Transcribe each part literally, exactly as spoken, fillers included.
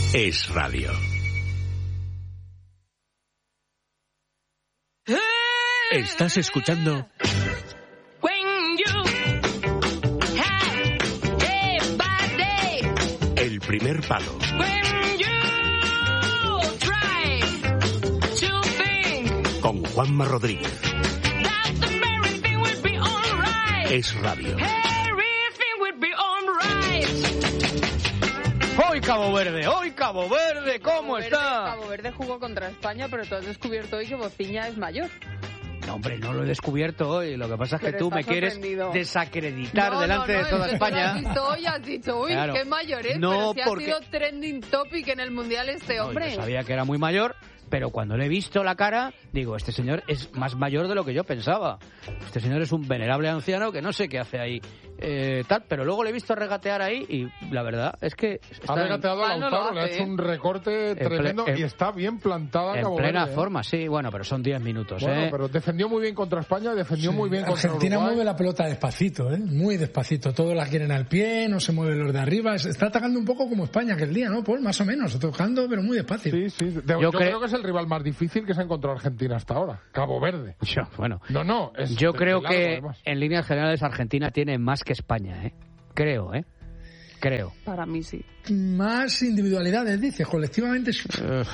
es radio. Estás escuchando El Primer Palo con Juanma Rodríguez. Es radio. ¡Hoy Cabo Verde! ¡Hoy Cabo Verde! ¿Cómo Cabo Verde, está? Cabo Verde jugó contra España, pero tú has descubierto hoy que Bociña es mayor. No, hombre, no lo he descubierto hoy. Lo que pasa es que Pero tú me estás quieres sorprendido. desacreditar No, delante no, no, de toda es que España. Lo has visto hoy, has dicho, uy, Claro. qué mayor es, No, pero si porque- ha sido trending topic en el Mundial este No, hombre. yo sabía que era muy mayor, pero cuando le he visto la cara, digo, este señor es más mayor de lo que yo pensaba. Este señor es un venerable anciano que no sé qué hace ahí, eh, tal, pero luego le he visto regatear ahí y la verdad es que está Ha en- regateado a mal no Lautaro, lo le ha hace, hecho ¿eh? un recorte ple- tremendo en- y está bien plantada en Cabo plena Verde, ¿eh? forma, sí, bueno, pero son diez minutos, Bueno, ¿eh? pero defendió muy bien contra España, defendió muy bien contra Argentina Uruguay. mueve la pelota despacito, ¿eh? Muy despacito. Todos la quieren al pie, no se mueven los de arriba. Está atacando un poco como España aquel día, ¿no, Paul? Más o menos, tocando, pero muy despacio. Sí, sí. De- Yo yo cre- creo que es el rival más difícil que se ha encontrado Argentina hasta ahora. Cabo Verde. Yo, bueno, No, no. Es yo de- creo de largo, que además. en líneas generales Argentina tiene más que España, ¿eh? Creo, ¿eh? Creo. Para mí sí. Más individualidades, dice, colectivamente. Es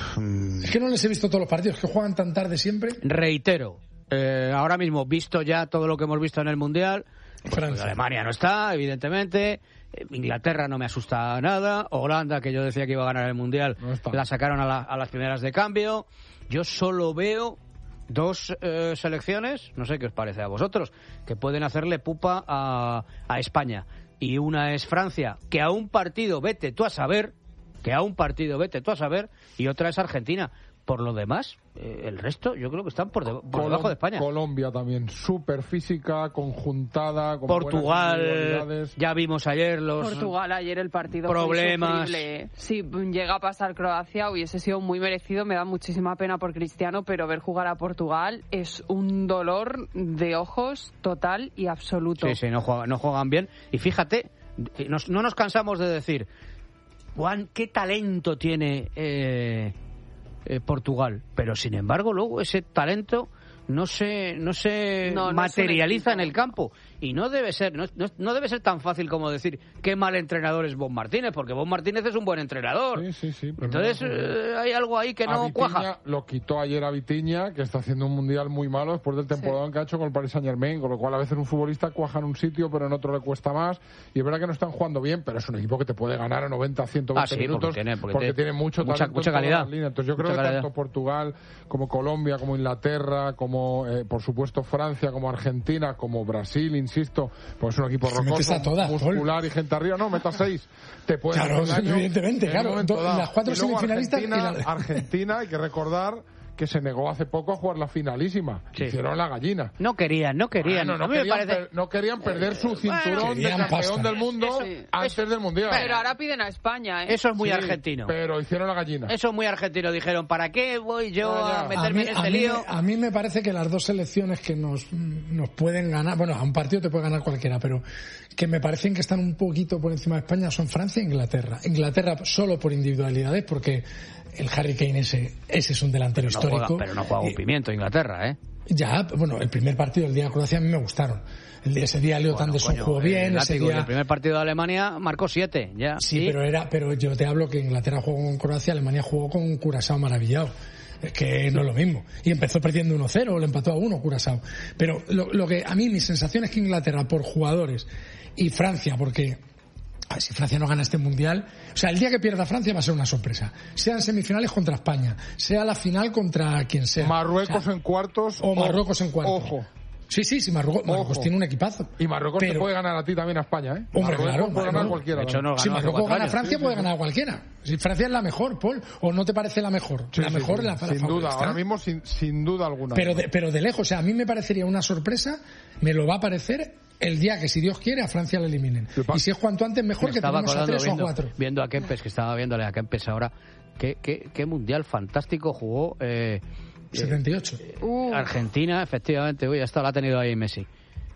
es que no les he visto todos los partidos, que juegan tan tarde siempre. Reitero, eh, ahora mismo, visto ya todo lo que hemos visto en el Mundial, pues, Francia. pues Alemania no está, evidentemente, eh, Inglaterra no me asusta nada, Holanda, que yo decía que iba a ganar el Mundial, No está. la sacaron a, la- a las primeras de cambio. Yo solo veo dos eh, selecciones, no sé qué os parece a vosotros, que pueden hacerle pupa a, a España. Y una es Francia, que a un partido vete tú a saber, que a un partido vete tú a saber, y otra es Argentina. Por lo demás, eh, el resto yo creo que están por, de- por Colom- debajo de España. Colombia también, súper física, conjuntada, con buenas Portugal, individualidades. ya vimos ayer los Portugal ayer el partido problemas. fue insufrible. Si llega a pasar Croacia hubiese sido muy merecido, me da muchísima pena por Cristiano, pero ver jugar a Portugal es un dolor de ojos total y absoluto. Sí, sí, no juegan, no juegan bien. Y fíjate, nos- no nos cansamos de decir, Juan, qué talento tiene eh, eh, Portugal. Pero sin embargo, luego ese talento no se, no se No, no es un materializa en equipo. el campo. Y no debe ser, no, no, no debe ser tan fácil como decir qué mal entrenador es Bob Martínez, porque Bob Martínez es un buen entrenador. Sí, sí, sí. pero Entonces no, eh, hay algo ahí que a no Vitinha cuaja. lo quitó ayer a Vitinha, que está haciendo un mundial muy malo después del temporada que ha hecho con el Paris Saint Germain, con lo cual a veces un futbolista cuaja en un sitio pero en otro le cuesta más, y es verdad que no están jugando bien, pero es un equipo que te puede ganar a noventa, ciento veinte Ah, sí, porque minutos tiene- porque tiene mucho mucha- talento mucha en todas calidad. las líneas. Entonces yo creo Mucha que calidad. tanto Portugal como Colombia, como Inglaterra, como eh, por supuesto Francia, como Argentina, como Brasil, insisto, pues es un equipo Se metes rocoso, a todas, muscular y gente arriba, no, meta seis, te puede Claro, hacer daño evidentemente, en claro. un momento Do- dado. las cuatro Y luego semifinalistas y Argentina, la- Argentina, hay que recordar que se negó hace poco a jugar la finalísima. Sí. Hicieron la gallina. No querían, no querían. Bueno, no, A mí me querían parece- per- no querían perder su cinturón de Querían campeón pasta. del mundo Sí. antes del Mundial. Pero ahora piden a España, ¿eh? Eso es muy Sí, argentino. Pero hicieron la gallina. Eso es muy argentino. Dijeron, ¿para qué voy yo Ya, ya. a meterme en a este mí, lío? a mí me parece que las dos selecciones que nos, nos pueden ganar, bueno, a un partido te puede ganar cualquiera, pero que me parecen que están un poquito por encima de España son Francia e Inglaterra. Inglaterra solo por individualidades, porque el Harry Kane ese, ese es un delantero No histórico. juega- pero no juega un Y- pimiento Inglaterra, ¿eh? Ya, bueno, el primer partido, el día de Croacia, a mí me gustaron. El día, ese día Leo Bueno, Anderson coño, jugó el bien, ese látigo día... del primer partido de Alemania marcó siete, ya. Sí, Y- pero era, pero yo te hablo que Inglaterra jugó con Croacia, Alemania jugó con un Curazao maravillado. Es que no es lo mismo. Y empezó perdiendo uno cero, o le empató a uno Curazao. Pero lo, lo que a mí, mi sensación es que Inglaterra, por jugadores, y Francia, porque a ver, si Francia no gana este mundial, o sea, el día que pierda Francia va a ser una sorpresa. Sean semifinales contra España, sea la final contra quien sea. Marruecos O sea, en cuartos. o Marruecos en cuartos. Ojo. Sí, sí, sí, Marruecos, Marruecos Ojo. tiene un equipazo. Y Marruecos te Pero- puede ganar a ti también a España, ¿eh? Hombre, Marruecos claro, puede ganar claro. a cualquiera. De hecho, también. no Si ganó hace Marruecos cuatro gana a años. Francia, puede ganar a cualquiera. Si Francia es la mejor, Paul, ¿o no te parece la mejor? Sí, la sí, mejor, sí, la, la sin favorita. duda, ahora mismo sin, sin duda alguna. Pero de, pero de lejos, o sea, a mí me parecería una sorpresa, me lo va a parecer el día que, si Dios quiere, a Francia la eliminen. ¿Qué pasa? Y si es cuanto antes, mejor, Me que estaba tenemos a acordando tres o a viendo, cuatro. viendo a Kempes, que estaba viéndole a Kempes ahora. Qué, qué, qué mundial fantástico jugó eh, setenta y ocho. Uh, Argentina, efectivamente. Uy, esta la ha tenido ahí Messi.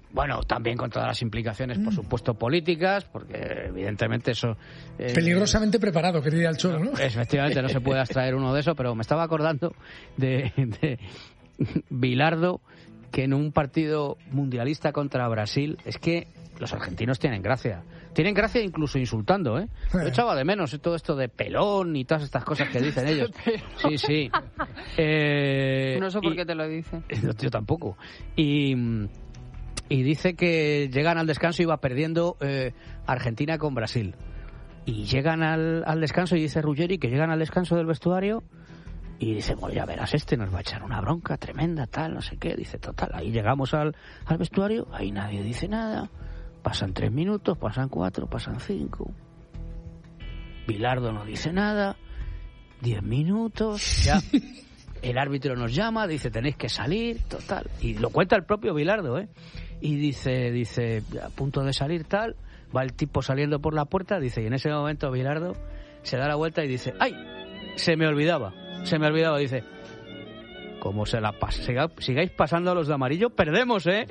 Bueno, también con todas las implicaciones, por supuesto, políticas, porque evidentemente eso... Eh, Peligrosamente preparado, que diría el Cholo, ¿no? Efectivamente, no se puede abstraer uno de eso, pero me estaba acordando de, de Bilardo, que en un partido mundialista contra Brasil, es que los argentinos tienen gracia. Tienen gracia incluso insultando, ¿eh? Yo echaba de menos todo esto de pelón y todas estas cosas que dicen ellos. Sí, sí. Eh, no sé por y, qué te lo dice. Yo tampoco. Y... Y dice que llegan al descanso y va perdiendo eh, Argentina con Brasil. Y llegan al, al descanso y dice Ruggeri que llegan al descanso del vestuario y dice, bueno, ya verás, este nos va a echar una bronca tremenda, tal, no sé qué. Dice, total, ahí llegamos al, al vestuario, ahí nadie dice nada. Pasan tres minutos, pasan cuatro, pasan cinco. Bilardo no dice nada. Diez minutos, ya... El árbitro nos llama, dice, tenéis que salir, total. Y lo cuenta el propio Bilardo, ¿eh? Y dice, dice, a punto de salir tal, va el tipo saliendo por la puerta, dice, y en ese momento Bilardo se da la vuelta y dice, ¡ay! Se me olvidaba, se me olvidaba, dice, como se la pasa, siga, sigáis pasando a los de amarillo, perdemos, ¿eh?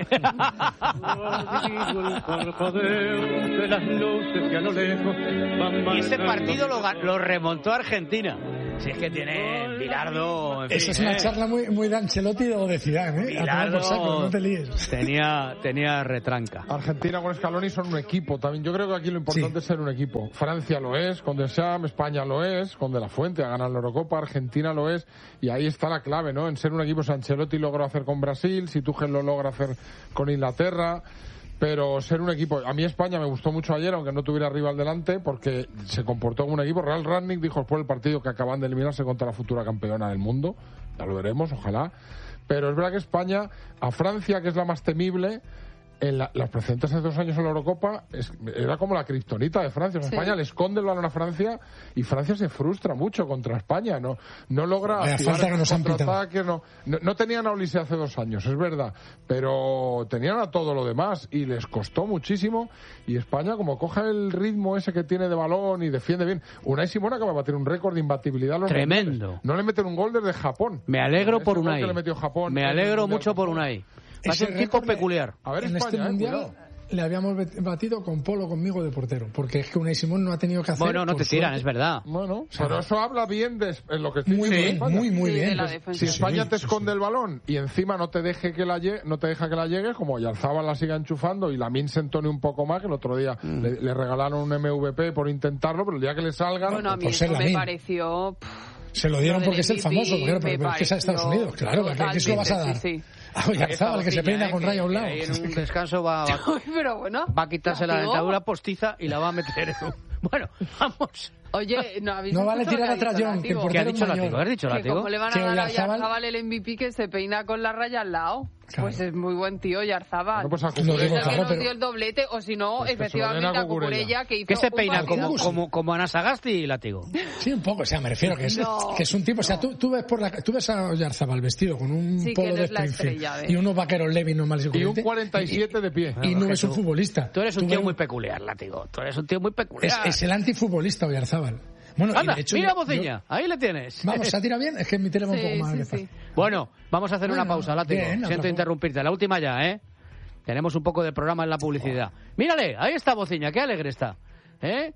Y ese partido lo, lo remontó Argentina. Si es que tiene Bilardo... En Esa fin, es una ¿eh? charla muy, muy de Ancelotti o de Zidane, ¿eh? Bilardo, a tomar por saco, no te líes. Tenía, tenía retranca. Argentina con Scaloni son un equipo también. Yo creo que aquí lo importante sí. es ser un equipo. Francia lo es, con Deschamps, España lo es, con De La Fuente a ganar la Eurocopa, Argentina lo es, y ahí está la clave, ¿no? En ser un equipo. Si Ancelotti logró hacer con Brasil, si Tuchel lo logra hacer con Inglaterra... Pero ser un equipo... A mí España me gustó mucho ayer, aunque no tuviera rival delante, porque se comportó como un equipo. Real Rangnick dijo después del partido que acaban de eliminarse contra la futura campeona del mundo. Ya lo veremos, ojalá. Pero es verdad que España, a Francia, que es la más temible... En la, las precedentes hace dos años en la Eurocopa es, era como la kriptonita de Francia. O sea, sí. España le esconde el balón a Francia y Francia se frustra mucho contra España. No, no logra activar los contraataques. No, no, no tenían a Olise hace dos años, es verdad, pero tenían a todo lo demás y les costó muchísimo. Y España, como coja el ritmo ese que tiene de balón y defiende bien. Unai Simón acaba de batir un récord de imbatibilidad. A los Tremendo. Mundiales. No le meten un gol desde Japón. Me alegro por Unai. Le metió Japón Me alegro mucho por Unai. Va a ser un tipo peculiar. A ver, en España, este eh, mundial cuidado. Le habíamos batido con Polo conmigo de portero, porque es que Unai Simón no ha tenido que hacer. Bueno, no te tiran, es verdad. Bueno, pero eso habla bien de en lo que estoy muy bien, España. muy muy sí, bien. Pues, si España sí, te sí, esconde sí. el balón y encima no te deje que la llegue, no te deja que la llegue, como Yarzábal la siga enchufando y la Min se entone un poco más, que el otro día mm. le, le regalaron un M V P por intentarlo, pero el día que le salgan, bueno, a mí pues eso me pareció. Se lo dieron lo porque es el famoso, claro, pero porque es a Estados Unidos, claro, ¿qué es lo vas a dar? Sí, sí. A Oyarzabal, que se peina con raya a un lado. Ahí en un descanso va, va, pero bueno, va a quitarse la dentadura postiza y la va a meter. Bueno, vamos. Oye, no habéis No vale tirar a Trayón, que el ¿Qué ha portero dicho es mayor. Látigo? ¿Has dicho Que Látigo? ¿Cómo le van Que a dar a Oyarzabal- Oyarzabal el M V P que se peina con la raya al lado? Claro. Pues es muy buen tío, Oyarzabal. no, pues a Lo Cucurella. digo, Es el que claro, nos pero- dio el doblete, o si no, Pues que se lo den efectivamente a a Cucurella. Cucurella, que hizo ¿Qué se un peina? partidazo. Como, como, como Ana Sagasti y Látigo. Sí, un poco, o sea, me refiero que es, No, que es un tipo, o sea, tú, tú ves por la, tú ves a Oyarzabal vestido con un Sí, que polo no de es la Springfield estrella, ¿ves? y unos vaqueros Levi's normales y Y un corrientes, cuarenta y siete de pie. y no que es un tú- futbolista. Tú eres un Tú tío ves- muy peculiar, Látigo. Tú eres un tío muy es, peculiar. es el antifutbolista Oyarzabal. Bueno, y Anda, de hecho, mira, yo- Bociña. Ahí le tienes. yo- Vamos, ¿se ha tirado bien? Es que en mi tele va un Sí, poco más sí, despacio. sí. Bueno, vamos a hacer una Bueno, pausa, Látigo. bien, Siento otra- interrumpirte. La última ya, ¿eh? Tenemos un poco de programa en la publicidad. Mírale, ahí está Bociña. Qué alegre está. ¿Eh?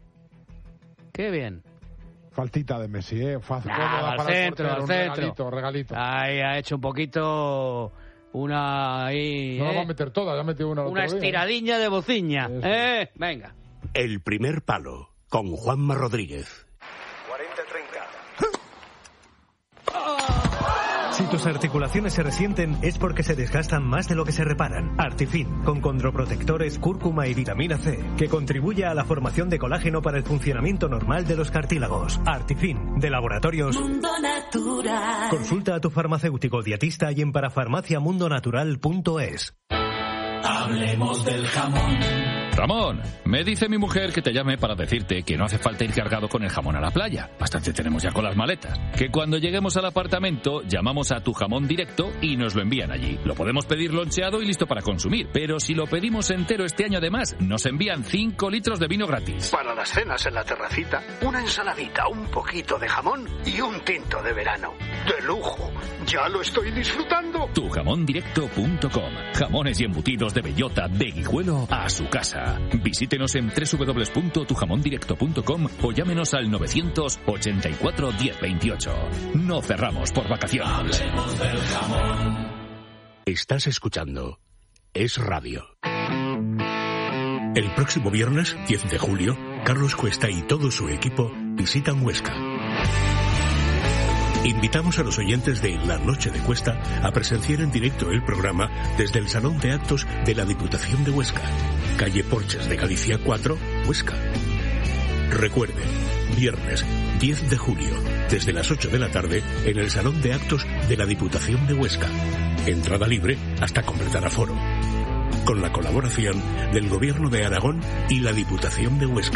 Qué bien. Faltita de Messi, ¿eh? Faz, Nah, cómoda al para el centro, portero, al un centro. regalito, regalito. Ahí ha hecho un poquito una ahí, No la ¿eh? va a meter toda, ya metió una el Una otro día, ¿eh? estiradilla de Bociña. Eso. ¿Eh? Venga. El primer palo con Juanma Rodríguez. Si tus articulaciones se resienten es porque se desgastan más de lo que se reparan. Artifin, con condroprotectores, cúrcuma y vitamina C, que contribuye a la formación de colágeno para el funcionamiento normal de los cartílagos. Artifin, de Laboratorios Mundo Natural. Consulta a tu farmacéutico dietista y en parafarmacia mundo natural punto es. Hablemos del jamón. Ramón, me dice mi mujer que te llame para decirte que no hace falta ir cargado con el jamón a la playa. Bastante tenemos ya con las maletas. Que cuando lleguemos al apartamento llamamos a Tu Jamón Directo y nos lo envían allí. Lo podemos pedir loncheado y listo para consumir. Pero si lo pedimos entero este año además, nos envían cinco litros de vino gratis. Para las cenas en la terracita, una ensaladita, un poquito de jamón y un tinto de verano. De lujo. Ya lo estoy disfrutando. tu jamón directo punto com. Jamones y embutidos de bellota, de Guijuelo, a su casa. Visítenos en doble u doble u doble u punto tu jamón directo punto com o llámenos al novecientos ochenta y cuatro diez veintiocho. No cerramos por vacaciones. Hablemos del jamón. Estás escuchando Es Radio. El próximo viernes, diez de julio, Carlos Cuesta y todo su equipo visitan Huesca. Invitamos a los oyentes de La Noche de Cuesta a presenciar en directo el programa desde el Salón de Actos de la Diputación de Huesca, calle Porches de Galicia cuatro, Huesca. Recuerden, viernes diez de julio, desde las ocho de la tarde, en el Salón de Actos de la Diputación de Huesca. Entrada libre hasta completar aforo. Con la colaboración del Gobierno de Aragón y la Diputación de Huesca.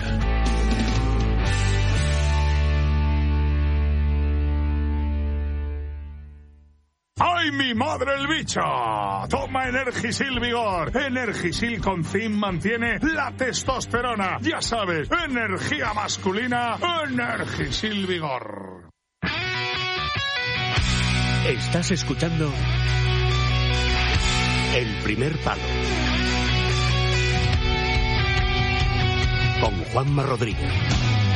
¡Ay, mi madre el bicho! Toma Energisil Vigor. Energisil con zinc mantiene la testosterona. Ya sabes, energía masculina, Energisil Vigor. Estás escuchando El Primer Palo con Juanma Rodríguez.